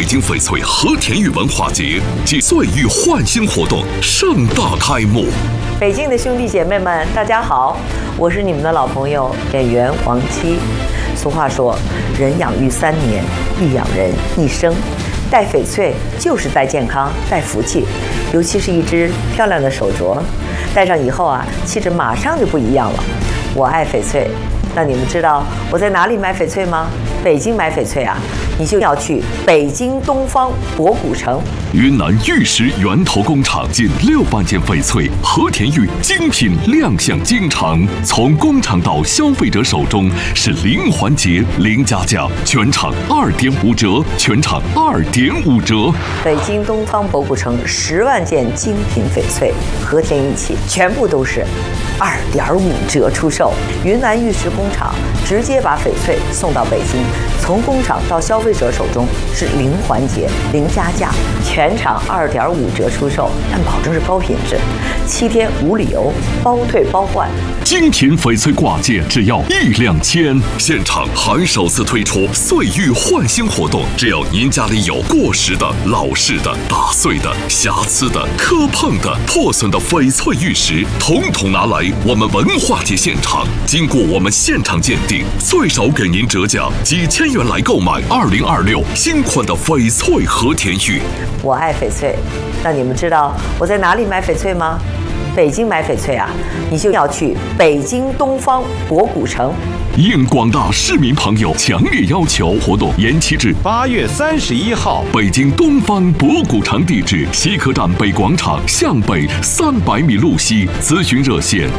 京翡翠和田玉文化节暨岁玉焕新活动盛大开幕。 北京的兄弟姐妹们，大家好，我是你们的老朋友演员王七。俗话说，人养育3年，亦养人一生。戴翡翠就是戴健康、戴福气，尤其是一只漂亮的手镯，戴上以后啊，气质马上就不一样了。我爱翡翠，那你们知道我在哪里买翡翠吗？北京买翡翠啊，你就要去北京东方博古城。 云南玉石源头工厂近6万件翡翠和田玉精品亮相京城，从工厂到消费者手中是零环节、零加价，全场2.5折，全场2.5折。 北京东方博古城10万件精品翡翠和田玉器，全部都是2.5折出售。云南玉石工厂直接把翡翠送到北京，从工厂到消费者手中是零环节、零加价，全场2.5折出售，但保证是高品质，7天无理由，包退包换。 精品翡翠挂件只要1两千，现场还首次推出岁玉焕新活动，只要您家里有过时的、老式的、打碎的、瑕疵的、磕碰的、破损的翡翠玉石，统统拿来我们文化节现场，经过我们现场鉴定，最少给您折价几千元来购买2026新款的翡翠和田玉。 我爱翡翠，那你们知道我在哪里买翡翠吗？北京买翡翠啊，你就要去北京东方博古城。 应广大市民朋友强烈要求，活动延期至 8月31号。 北京东方博古城地址：西客站北广场向北300米路西，咨询热线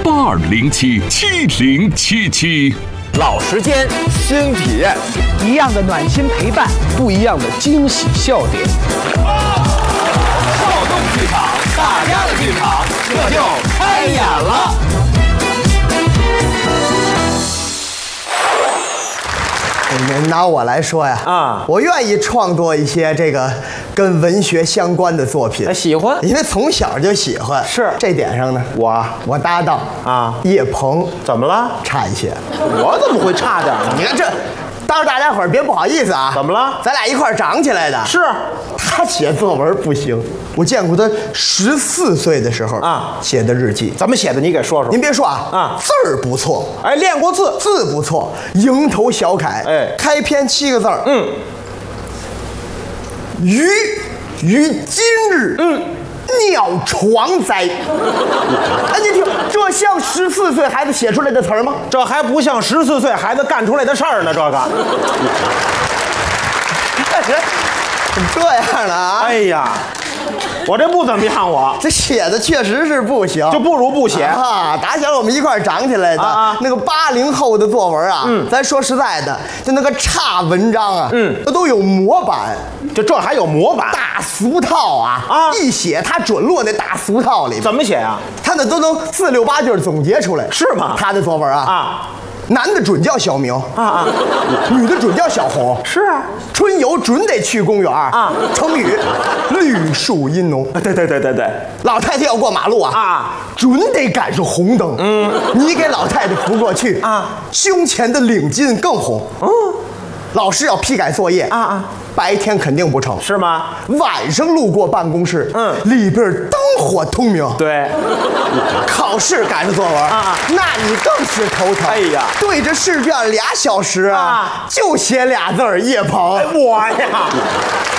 82077077。 老时间，新体验， 一样的暖心陪伴， 不一样的惊喜笑点。 少动剧场，大家的剧场，这就开演了。 拿我来说呀，我愿意创作一些这个跟文学相关的作品， 喜欢， 因为从小就喜欢。 是这点上呢，我搭档叶鹏怎么了？ 差一些。 我怎么会差点呢？ 你看这，到时候大家伙儿别不好意思啊。 怎么了？ 咱俩一块儿长起来的。 是， 他写作文不行，我见过他14岁的时候写的日记。 怎么写的？你给说说。 您别说字儿不错， 哎，练过字， 字不错，蝇头小楷，开篇7个字儿，于今日，鸟床哉。哎，你听，这像14岁孩子写出来的词儿吗？ 这还不像14岁孩子干出来的事儿呢，这个。 这样的啊？ 哎呀，我这不怎么样，我这写的确实是不行， 就不如不写啊！打小我们一块儿长起来的那个80后的作文啊，咱说实在的，就那个差文章啊，它都有模板， 这还有模板， 大俗套啊！一写他准落那大俗套里。 怎么写呀？ 他那都能4、6、8句总结出来， 是吗？ 他的作文男的准叫小明女的准叫小红。 是啊， 春游准得去公园成语绿树阴浓。 对， 老太太要过马路准得赶上红灯。你给老太太扶过去胸前的领巾更红。老师要批改作业白天肯定不成， 是吗？ 晚上路过办公室，里边灯火通明。 对， 考试赶上作文那你更是头疼。 哎呀， 对着试卷2小时就写俩字儿叶鹏。 我呀。